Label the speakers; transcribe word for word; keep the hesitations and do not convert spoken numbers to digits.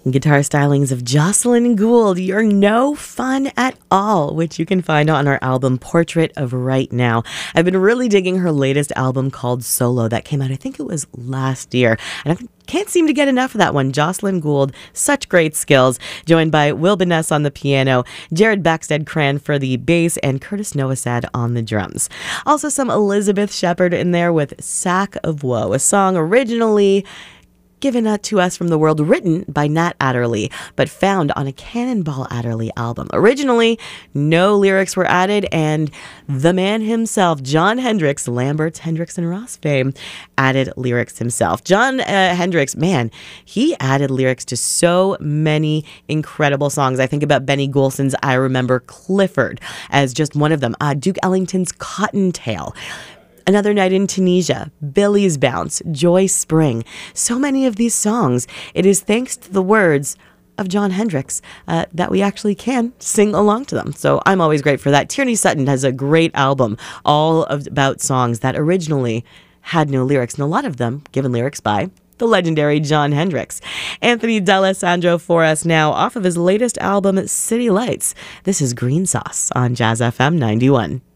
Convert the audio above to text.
Speaker 1: Guitar stylings of Jocelyn Gould, You're No Fun at All, which you can find on our album Portrait of Right Now. I've been really digging her latest album called Solo that came out, I think it was last year. And I can't seem to get enough of that one. Jocelyn Gould, such great skills, joined by Will Beness on the piano, Jared Baxted Cran for the bass, and Curtis Noasad on the drums. Also some Elizabeth Shepard in there with Sack of Woe, a song originally given uh, to us from the world, written by Nat Adderley, but found on a Cannonball Adderley album. Originally, no lyrics were added, and the man himself, Jon Hendricks, Lambert's, Hendricks, and Ross fame, added lyrics himself. Jon uh, Hendricks, man, he added lyrics to so many incredible songs. I think about Benny Golson's I Remember Clifford as just one of them. Uh, Duke Ellington's Cottontail. Another Night in Tunisia, Billy's Bounce, Joy Spring. So many of these songs, it is thanks to the words of Jon Hendricks uh, that we actually can sing along to them. So I'm always great for that. Tierney Sutton has a great album, all of, about songs that originally had no lyrics, and a lot of them given lyrics by the legendary Jon Hendricks. Anthony D'Alessandro for us now off of his latest album, City Lights. This is Green Sauce on Jazz F M ninety-one.